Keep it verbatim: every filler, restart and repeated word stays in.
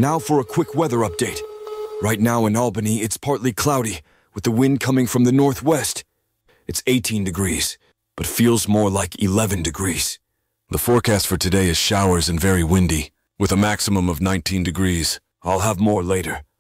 Now for a quick weather update. Right now in Albany, it's partly cloudy, with the wind coming from the northwest. It's eighteen degrees, but feels more like eleven degrees. The forecast for today is showers and very windy, with a maximum of nineteen degrees. I'll have more later.